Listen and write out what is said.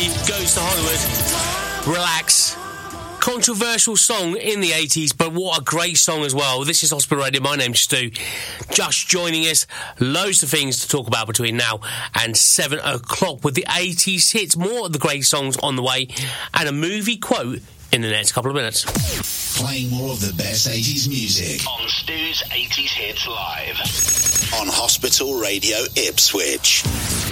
Steve Goes to Hollywood. Relax. Controversial song in the 80s, but what a great song as well. This is Hospital Radio. My name's Stu. Just joining us. Loads of things to talk about between now and 7 o'clock with the 80s hits. More of the great songs on the way and a movie quote in the next couple of minutes. Playing more of the best 80s music on Stu's 80s Hits Live on Hospital Radio Ipswich.